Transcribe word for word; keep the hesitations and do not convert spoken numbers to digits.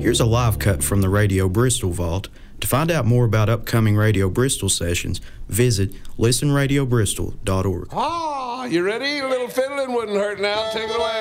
Here's a live cut from the Radio Bristol Vault. To find out more about upcoming Radio Bristol sessions, visit listen radio bristol dot org. Ah, you ready? A little fiddling wouldn't hurt now. Take it away.